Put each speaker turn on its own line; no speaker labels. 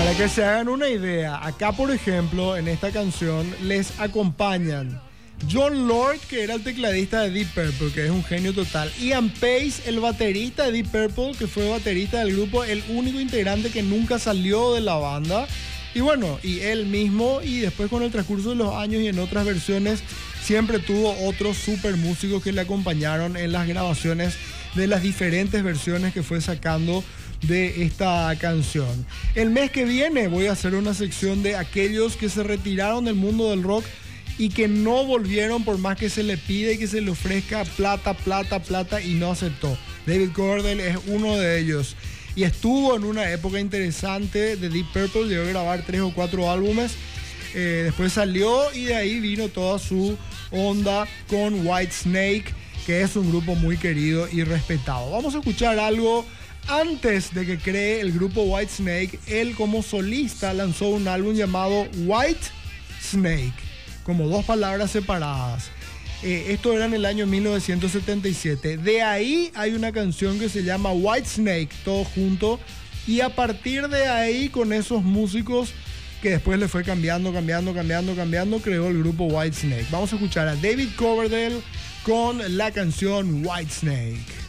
Para que se hagan una idea, acá por ejemplo, en esta canción, les acompañan Jon Lord, que era el tecladista de Deep Purple, que es un genio total. Ian Pace, el baterista de Deep Purple, que fue baterista del grupo, el único integrante que nunca salió de la banda. Y bueno, y él mismo, y después con el transcurso de los años y en otras versiones, siempre tuvo otros super músicos que le acompañaron en las grabaciones de las diferentes versiones que fue sacando de esta canción. El mes que viene voy a hacer una sección de aquellos que se retiraron del mundo del rock y que no volvieron por más que se le pide y que se le ofrezca plata y no aceptó. David Coverdale es uno de ellos y estuvo en una época interesante de Deep Purple, llegó a grabar 3 o 4 álbumes, después salió y de ahí vino toda su onda con Whitesnake, que es un grupo muy querido y respetado. Vamos a escuchar algo. Antes de que cree el grupo Whitesnake, él como solista lanzó un álbum llamado Whitesnake, como dos palabras separadas. Esto era en el año 1977. De ahí hay una canción que se llama Whitesnake, todo junto. Y a partir de ahí, con esos músicos que después le fue cambiando, creó el grupo Whitesnake. Vamos a escuchar a David Coverdale con la canción Whitesnake.